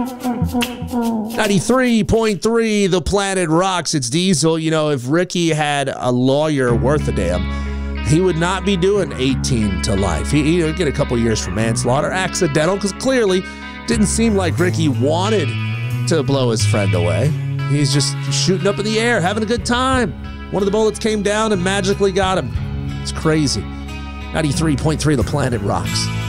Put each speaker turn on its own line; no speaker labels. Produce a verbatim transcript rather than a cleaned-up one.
ninety-three point three, The Planet Rocks. It's Diesel. You know, if Ricky had a lawyer worth a damn, he would not be doing eighteen to life. He, he'd get a couple years for manslaughter, accidental, because clearly didn't seem like Ricky wanted to blow his friend away. He's just shooting up in the air, having a good time. One of the bullets came down and magically got him. It's crazy. ninety-three point three, The Planet Rocks.